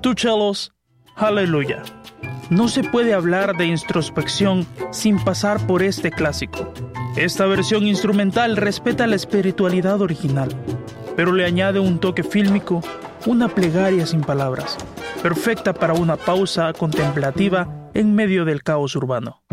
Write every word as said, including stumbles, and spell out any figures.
Tú, chelos, aleluya. No se puede hablar de introspección sin pasar por este clásico. Esta versión instrumental respeta la espiritualidad original, pero le añade un toque fílmico, una plegaria sin palabras, perfecta para una pausa contemplativa en medio del caos urbano.